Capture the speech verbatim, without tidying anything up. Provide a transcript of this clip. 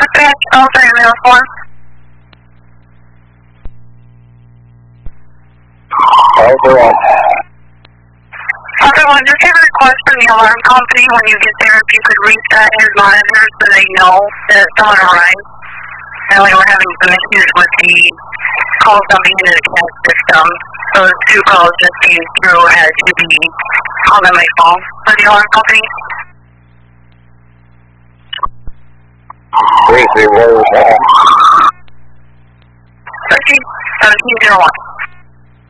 Dispatch, Alpha Romeo four. Alpha one. Alpha one, just have a request from the alarm company when you get there if you could reset his monitor so they know that someone arrived. That way we're having some issues with the calls coming into the C A D system. So the two calls just came through as to be called on my phone for the alarm company. three three one. thirteen seventeen zero one.